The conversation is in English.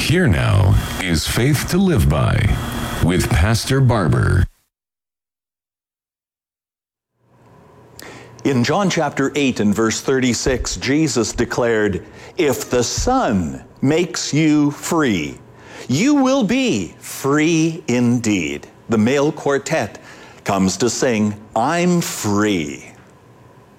Here now is Faith to Live By with Pastor Barber. In John chapter 8 and verse 36, Jesus declared, "If the Son makes you free, you will be free indeed." The male quartet comes to sing, "I'm free."